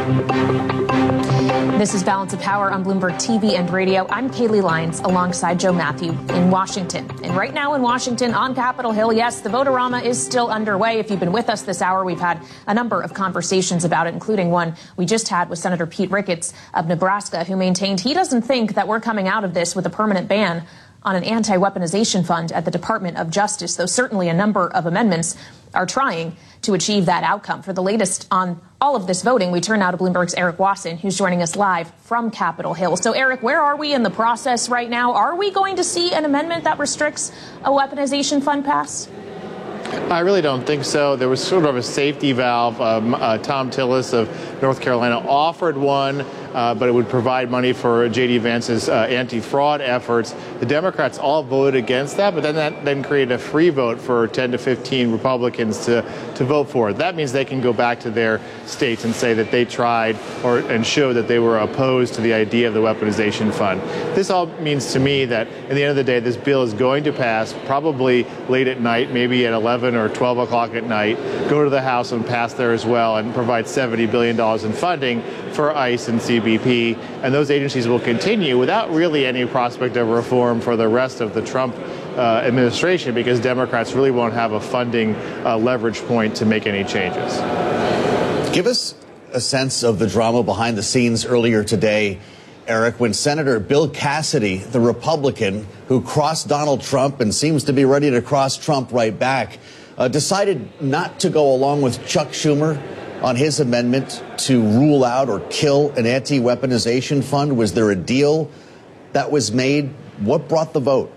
This is Balance of Power on Bloomberg TV and radio. I'm Kaylee Lyons alongside Joe Matthew in Washington. And right now in Washington on Capitol Hill, yes, the Vote-A-Rama is still underway. If you've been with us this hour, we've had a number of conversations about it, including one we just had with Senator Pete Ricketts of Nebraska, who maintained he doesn't think that we're coming out of this with a permanent ban on an anti-weaponization fund at the Department of Justice, though certainly a number of amendments are trying to achieve that outcome. For the latest on all of this voting, we turn now to Bloomberg's Eric Wasson, who's joining us live from Capitol Hill. So, Eric, where are we in the process right now? Are we going to see an amendment that restricts a weaponization fund passed? I really don't think so. There was sort of a safety valve. Tom Tillis of North Carolina offered one, but it would provide money for J.D. Vance's anti-fraud efforts. The Democrats all voted against that, but then that created a free vote for 10 to 15 Republicans to vote for it. That means they can go back to their states and say that they tried and show that they were opposed to the idea of the weaponization fund. This all means to me that at the end of the day, this bill is going to pass probably late at night, maybe at 11 or 12 o'clock at night, go to the House and pass there as well and provide $70 billion in funding for ICE and CBP. And those agencies will continue without really any prospect of reform for the rest of the Trump administration, because Democrats really won't have a funding leverage point to make any changes. Give us a sense of the drama behind the scenes earlier today, Eric, when Senator Bill Cassidy, the Republican who crossed Donald Trump and seems to be ready to cross Trump right back, decided not to go along with Chuck Schumer on his amendment to rule out or kill an anti-weaponization fund. Was there a deal that was made? What brought the vote?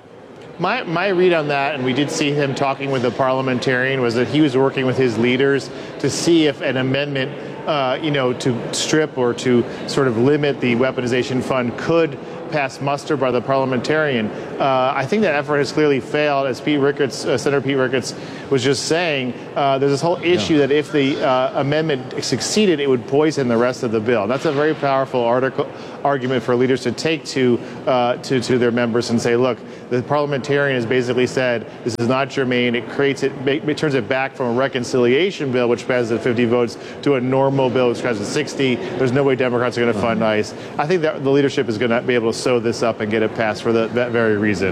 My read on that, and we did see him talking with the parliamentarian, was that he was working with his leaders to see if an amendment, to strip or to sort of limit the weaponization fund could pass muster by the parliamentarian. I think that effort has clearly failed, as Senator Pete Ricketts was just saying. There's this whole issue that if the amendment succeeded, it would poison the rest of the bill. That's a very powerful argument for leaders to take to their members and say, look, the parliamentarian has basically said this is not germane. It turns it back from a reconciliation bill, which passes at 50 votes, to a normal bill, which passes at 60. There's no way Democrats are going to fund ICE. I think that the leadership is going to be able to sew this up and get it passed for that very reason.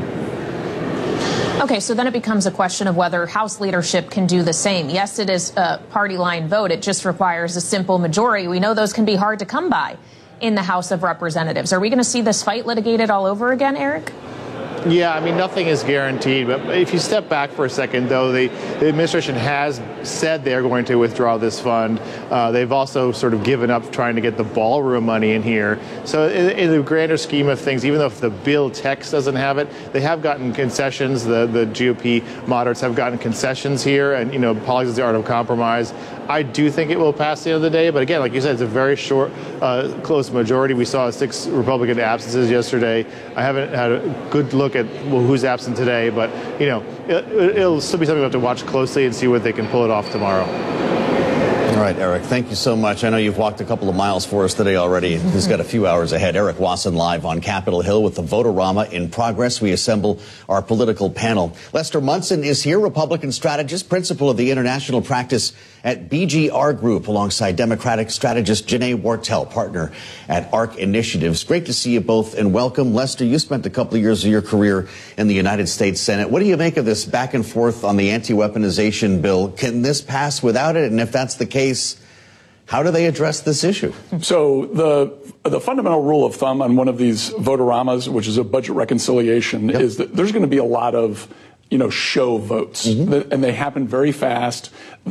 Okay, so then it becomes a question of whether House leadership can do the same. Yes, it is a party line vote. It just requires a simple majority. We know those can be hard to come by in the House of Representatives. Are we going to see this fight litigated all over again, Eric? Yeah, I mean, nothing is guaranteed. But if you step back for a second, though, the administration has said they're going to withdraw this fund. They've also sort of given up trying to get the ballroom money in here. So in the grander scheme of things, even though if the bill text doesn't have it, they have gotten concessions. The GOP moderates have gotten concessions here, and, politics is the art of compromise. I do think it will pass at the end of the day. But again, like you said, it's a very short, close majority. We saw 6 Republican absences yesterday. I haven't had a good look at who's absent today, but it'll still be something we have to watch closely and see what they can pull it off tomorrow. All right, Eric, thank you so much. I know you've walked a couple of miles for us today already. He's got a few hours ahead. Eric Wasson live on Capitol Hill with the Vote-A-Rama in progress. We assemble our political panel. Lester Munson is here, Republican strategist, principal of the international practice at BGR Group, alongside Democratic strategist Janae Wartell, partner at ARC Initiatives. Great to see you both, and welcome. Lester, you spent a couple of years of your career in the United States Senate. What do you make of this back and forth on the anti-weaponization bill? Can this pass without it? And if that's the case, how do they address this issue? So the fundamental rule of thumb on one of these Vote-A-Ramas, which is a budget reconciliation, is that there's going to be a lot of show votes, and they happen very fast.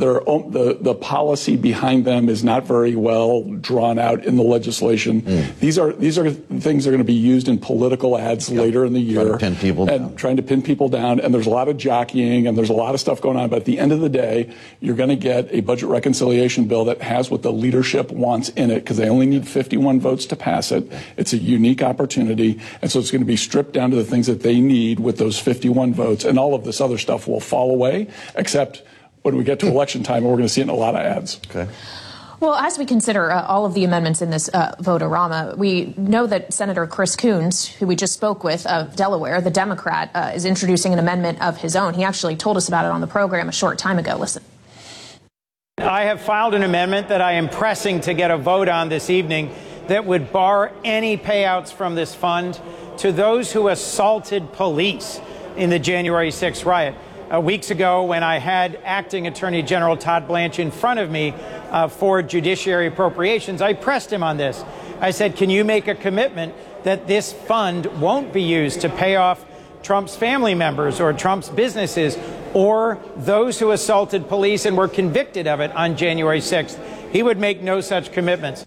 The policy behind them is not very well drawn out in the legislation. These are things that are going to be used in political ads later in the year, trying to pin people down. And there's a lot of jockeying, and there's a lot of stuff going on. But at the end of the day, you're going to get a budget reconciliation bill that has what the leadership wants in it, because they only need 51 votes to pass it. It's a unique opportunity, and so it's going to be stripped down to the things that they need with those 51 votes, and all of this other stuff will fall away, except when we get to election time, we're going to see it in a lot of ads. Okay. Well, as we consider all of the amendments in this Vote-A-Rama, we know that Senator Chris Coons, who we just spoke with of Delaware, the Democrat, is introducing an amendment of his own. He actually told us about it on the program a short time ago. Listen. I have filed an amendment that I am pressing to get a vote on this evening that would bar any payouts from this fund to those who assaulted police in the January 6th riot. Weeks ago, when I had Acting Attorney General Todd Blanche in front of me for judiciary appropriations, I pressed him on this. I said, can you make a commitment that this fund won't be used to pay off Trump's family members or Trump's businesses or those who assaulted police and were convicted of it on January 6th? He would make no such commitments.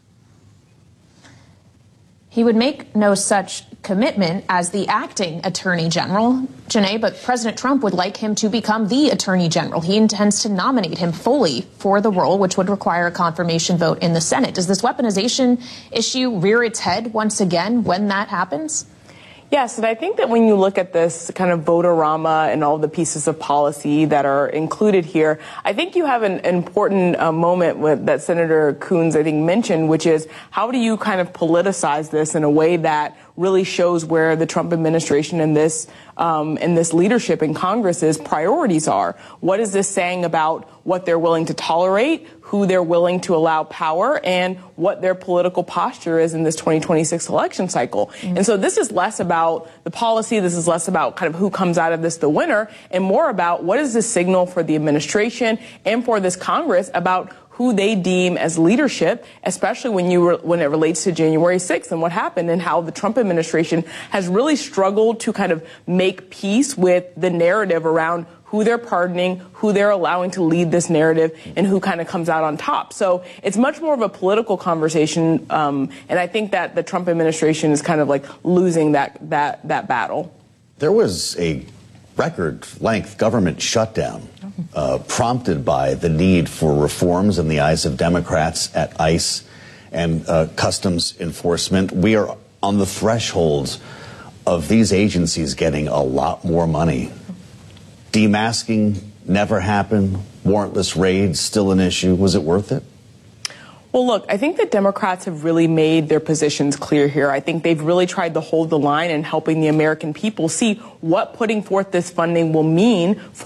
He would make no such commitment as the acting attorney general, Janae, but President Trump would like him to become the attorney general. He intends to nominate him fully for the role, which would require a confirmation vote in the Senate. Does this weaponization issue rear its head once again when that happens? Yes, and I think that when you look at this kind of vote-a-rama and all the pieces of policy that are included here, I think you have an important moment that Senator Coons, I think, mentioned, which is how do you kind of politicize this in a way that really shows where the Trump administration and this leadership in Congress's priorities are. What is this saying about what they're willing to tolerate, who they're willing to allow power, and what their political posture is in this 2026 election cycle? And so this is less about the policy, this is less about kind of who comes out of this the winner, and more about what is the signal for the administration and for this Congress about who they deem as leadership, especially when it relates to January 6th and what happened and how the Trump administration has really struggled to kind of make peace with the narrative around who they're pardoning, who they're allowing to lead this narrative, and who kind of comes out on top. So it's much more of a political conversation, and I think that the Trump administration is kind of like losing that battle. There was a record-length government shutdown prompted by the need for reforms in the eyes of Democrats at ICE and customs enforcement. We are on the thresholds of these agencies getting a lot more money. Demasking never happened. Warrantless raids still an issue. Was it worth it? Well, look, I think that Democrats have really made their positions clear here. I think they've really tried to hold the line in helping the American people see what putting forth this funding will mean for